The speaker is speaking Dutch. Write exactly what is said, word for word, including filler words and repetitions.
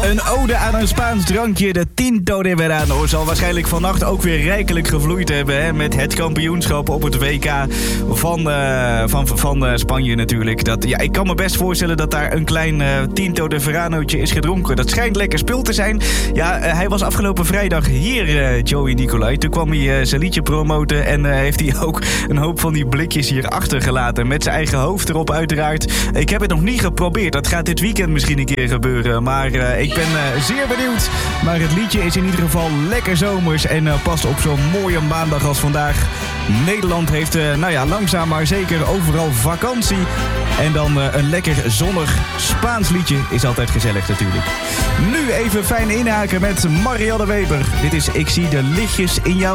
Een ode aan een Spaans drankje, de Tinto de Verano, zal waarschijnlijk vannacht ook weer rijkelijk gevloeid hebben. Hè, met het kampioenschap op het W K van, uh, van, van uh, Spanje natuurlijk. Dat, ja, ik kan me best voorstellen dat daar een klein uh, Tinto de Veranootje is gedronken. Dat schijnt lekker spul te zijn. Ja, uh, hij was afgelopen vrijdag hier, uh, Joey Nicolai. Toen kwam hij uh, zijn liedje promoten en uh, heeft hij ook een hoop van die blikjes hier achtergelaten. Met zijn eigen hoofd erop uiteraard. Ik heb het nog niet geprobeerd. Dat gaat dit weekend misschien een keer gebeuren. Maar uh, ik ben uh, zeer benieuwd. Maar het liedje is in ieder geval lekker zomers en uh, past op zo'n mooie maandag als vandaag. Nederland heeft, uh, nou ja, langzaam maar zeker overal vakantie. En dan uh, een lekker zonnig Spaans liedje is altijd gezellig natuurlijk. Nu even fijn inhaken met Marianne Weber. Dit is Ik zie de lichtjes in jou.